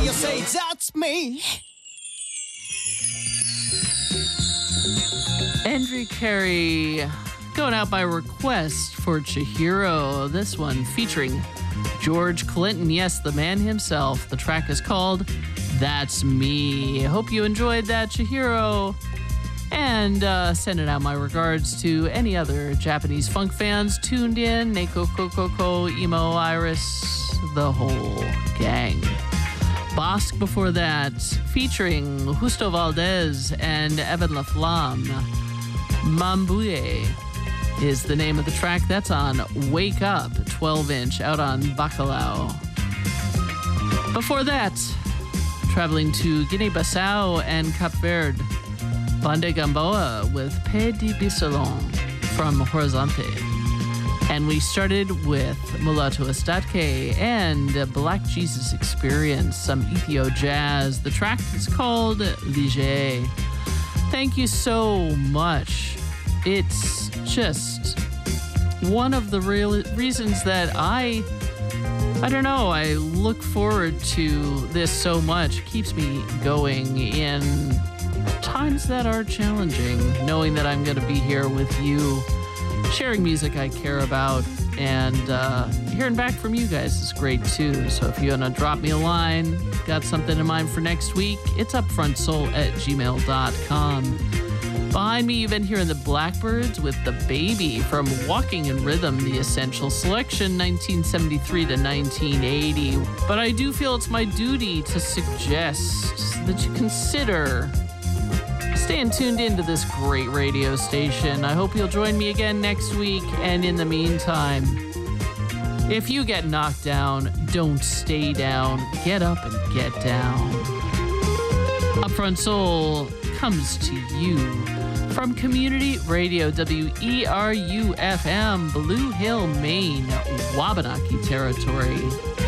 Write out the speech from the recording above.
you say that's me. Andrew Carey going out by request for Chihiro. This one featuring George Clinton. Yes, the man himself. The track is called That's Me. Hope you enjoyed that, Chihiro. And sending out my regards to any other Japanese funk fans tuned in. Neko Kokoko, Emo, Iris, the whole gang. Bosque before that, featuring Justo Valdez and Evan LaFlamme. Mambouye is the name of the track. That's on Wake Up, 12-inch, out on Bacalao. Before that, traveling to Guinea-Bissau and Cap Verde, Bande Gamboa with Pe di Bisalon from Horizonte. And we started with Mulatto Estatke and Black Jesus Experience, some Ethio jazz. The track is called Lige. Thank you so much. It's just one of the real reasons that I don't know, I look forward to this so much. It keeps me going in times that are challenging, knowing that I'm going to be here with you, sharing music I care about, and hearing back from you guys is great too. So if you want to drop me a line, got something in mind for next week, it's upfrontsoul@gmail.com. Behind me, you've been hearing the Blackbirds with The Baby from Walking in Rhythm, the Essential Selection, 1973 to 1980. But I do feel it's my duty to suggest that you consider staying tuned into this great radio station. I hope you'll join me again next week. And in the meantime, if you get knocked down, don't stay down. Get up and get down. Upfront Soul comes to you from Community Radio, WERU-FM, Blue Hill, Maine, Wabanaki Territory.